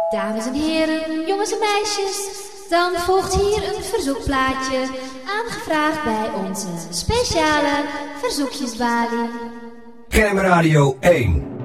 Dames en heren, jongens en meisjes, dan volgt hier een verzoekplaatje, aangevraagd bij onze speciale verzoekjesbalie. Kermradio 1.